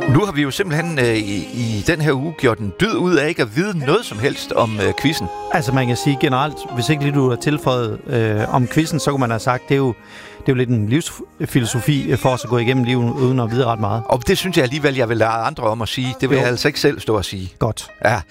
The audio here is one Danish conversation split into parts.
Nu har vi jo simpelthen i den her uge gjort en dyd ud af ikke at vide noget som helst om quizzen. Altså man kan sige generelt, hvis ikke lige du har tilføjet om quizzen, så kunne man have sagt, det er jo lidt en livsfilosofi for os at gå igennem livet uden at vide ret meget. Og det synes jeg alligevel, jeg vil lade andre om at sige. Det vil jeg altså ikke selv stå og sige. Godt. Ja.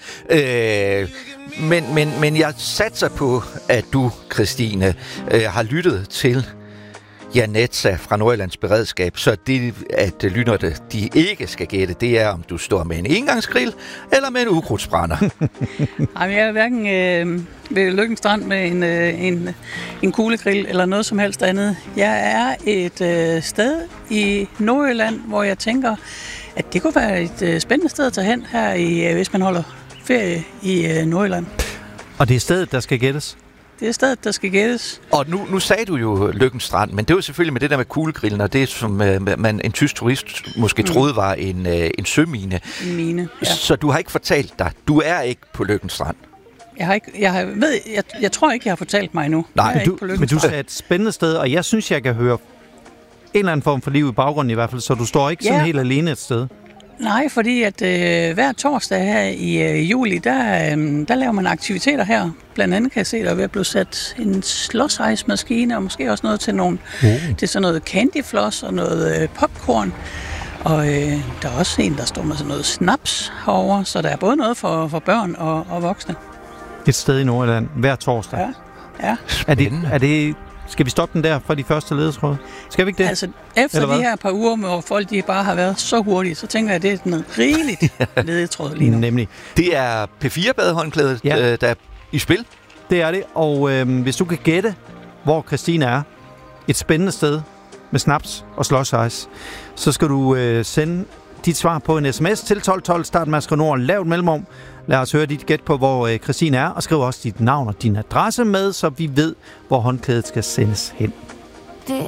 Men jeg satser på, at du, Christine, har lyttet til Janetza fra Nordjyllands Beredskab, så det, at lytterne de ikke skal gætte, det er, om du står med en engangsgrill eller med en ukrudtsbrænder. Jamen, jeg er hverken ved Løkken Strand med en kuglegrill eller noget som helst andet. Jeg er et sted i Nordjylland, hvor jeg tænker, at det kunne være et spændende sted at tage hen her, hvis man holder ferie i Nordjylland. Og det er stedet, der skal gættes? Det er stedet, der skal gættes. Og nu sagde du jo Løkken Strand, men det var selvfølgelig med det der med kuglegrillen, og det som en tysk turist måske troede var en sømine. En mine, ja. Så du har ikke fortalt dig, du er ikke på Løkken Strand. Jeg tror ikke, jeg har fortalt mig endnu. Nej, men du sagde et spændende sted, og jeg synes, jeg kan høre en eller anden form for liv i baggrunden i hvert fald, så du står ikke sådan helt alene et sted. Nej, fordi at hver torsdag her i juli, der laver man aktiviteter her. Blandt andet kan jeg se, der er ved at blive sat en slåsejsmaskine, og måske også noget til til sådan noget candyfloss og noget popcorn. Og der er også en, der står med sådan noget snaps herovre, så der er både noget for børn og voksne. Et sted i Nordjylland, hver torsdag. Ja. Er det skal vi stoppe den der fra de første ledetråd? Skal vi ikke det? Altså, efter de her par uger, hvor folk de bare har været så hurtige, så tænker jeg, at det er den rigeligt ledetråd lige nu. Nemlig. Det er P4-badehåndklædet, der er i spil. Det er det, og hvis du kan gætte, hvor Christine er, et spændende sted med snaps og slush-ice, så skal du sende dit svar på en sms til 1212, start med at skrive ord, lav et mellemrum. Lad os høre dit gæt på, hvor Christine er, og skriv også dit navn og din adresse med, så vi ved, hvor håndklædet skal sendes hen.